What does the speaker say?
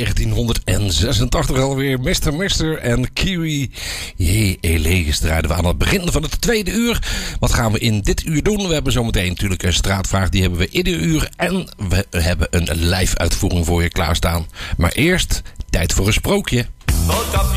1986 alweer. Mr. en Kiwi. Jee, Eleges draaiden we aan het begin van het tweede uur. Wat gaan we in dit uur doen? We hebben zometeen natuurlijk een straatvraag. Die hebben we ieder uur. En we hebben een live uitvoering voor je klaarstaan. Maar eerst tijd voor een sprookje.